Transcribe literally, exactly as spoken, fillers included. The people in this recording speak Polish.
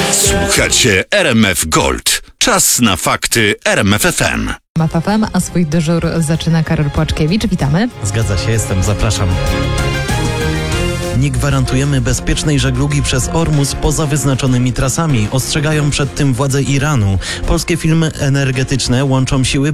Słuchacie R M F Gold. Czas na fakty R M F F M. R M F F M, a swój dyżur zaczyna Karol Płaczkiewicz. Witamy. Zgadza się, jestem, zapraszam. Nie gwarantujemy bezpiecznej żeglugi przez Ormus poza wyznaczonymi trasami. Ostrzegają przed tym władze Iranu. Polskie firmy energetyczne łączą siły,